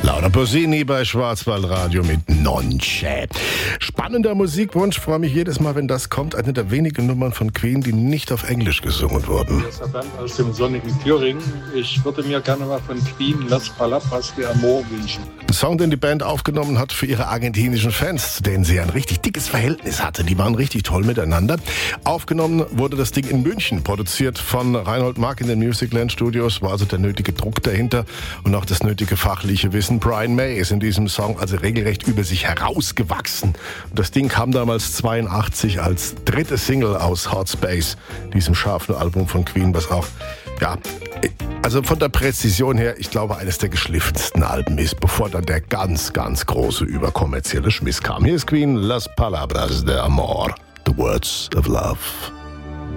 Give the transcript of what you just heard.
Laura Pausini bei Schwarzwaldradio mit Nonce. Spannender Musikwunsch, freue mich jedes Mal, wenn das kommt. Eine der wenigen Nummern von Queen, die nicht auf Englisch gesungen wurden. Hier ist Herr Bernd aus dem sonnigen Thüringen. Ich würde mir gerne mal von Queen Las Palabras de Amor wünschen. Ein Song, den die Band aufgenommen hat für ihre argentinischen Fans, zu denen sie ein richtig dickes Verhältnis hatte. Die waren richtig toll miteinander. Aufgenommen wurde das Ding in München, produziert von Reinhold Mack in den Musicland Studios, war also der nötige Druck dahinter und auch das nötige fachliche Wissen. Brian May ist in diesem Song also regelrecht über sich herausgewachsen. Und das Ding kam damals 82 als dritte Single aus Hot Space, diesem scharfen Album von Queen, was auch, ja, also von der Präzision her, ich glaube, eines der geschliffensten Alben ist, bevor dann der ganz, ganz große überkommerzielle Schmiss kam. Hier ist Queen, Las Palabras de Amor, The Words of Love.